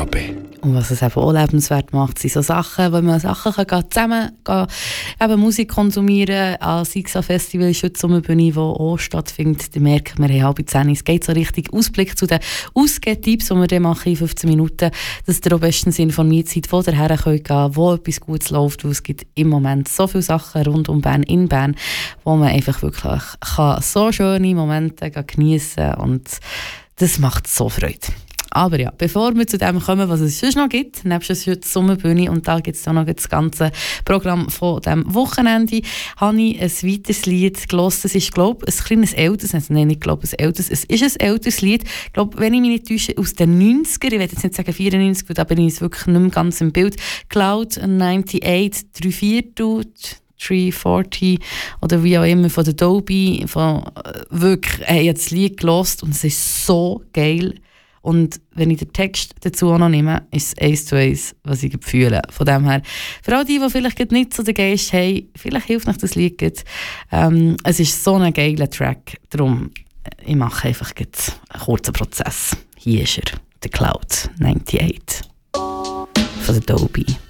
DAB. Und was es eben auch lebenswert macht, sind so Sachen, wo man Sachen zusammen eben Musik konsumieren kann, sei es an Festivals, heute Sommerbühne, die auch stattfindet. Da merkt man, wir haben 9:30. Es geht so richtig Ausblick zu den Ausgehtipps, die wir dann machen in 15 Minuten, dass ihr auch bestens informiert seid, wo ihr her könnt gehen, wo etwas Gutes läuft, weil es gibt im Moment so viele Sachen rund um Bern, in Bern, wo man einfach wirklich kann so schöne Momente geniessen kann und das macht so Freude. Aber ja, bevor wir zu dem kommen, was es sonst noch gibt, nebst der Sommerbühne, und da gibt es auch noch das ganze Programm von diesem Wochenende, habe ich ein weiteres Lied gehört. Es ist, glaube ich, ein kleines älteres, also nein, ich glaube, es ist ein älteres Lied. Ich glaube, wenn ich mich nicht täusche, aus den 90er, ich will jetzt nicht sagen 94, weil da bin ich wirklich nicht mehr ganz im Bild. Cloud 98, 3/4, 340 oder wie auch immer von der Dolby, wirklich, ich habe das Lied gehört und es ist so geil. Und wenn ich den Text dazu auch noch nehme, ist es 1:1, was ich fühle. Von dem her, für all die vielleicht nicht so den Geist haben, vielleicht hilft euch das Lied. Es ist so ein geiler Track. Darum, ich mache einfach einen kurzen Prozess. Hier ist er, der Cloud 98 von der Dolby.